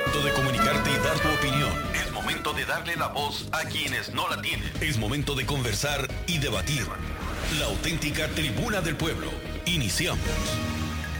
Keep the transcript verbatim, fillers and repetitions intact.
momento de comunicarte y dar tu opinión. Es momento de darle la voz a quienes no la tienen. Es momento de conversar y debatir. La auténtica tribuna del pueblo. Iniciamos.